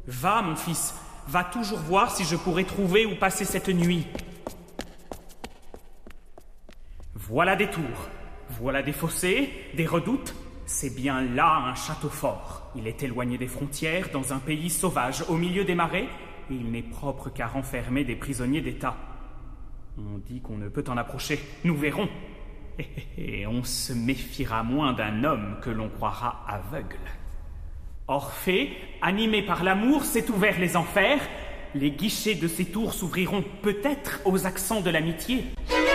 Va, mon fils, va toujours voir si je pourrai trouver où passer cette nuit. Voilà des tours, voilà des fossés, des redoutes. C'est bien là un château fort. Il est éloigné des frontières, dans un pays sauvage, au milieu des marais, et il n'est propre qu'à renfermer des prisonniers d'État. On dit qu'on ne peut en approcher, nous verrons. Et on se méfiera moins d'un homme que l'on croira aveugle. Orphée, animé par l'amour, s'est ouvert les enfers. Les guichets de ces tours s'ouvriront peut-être aux accents de l'amitié.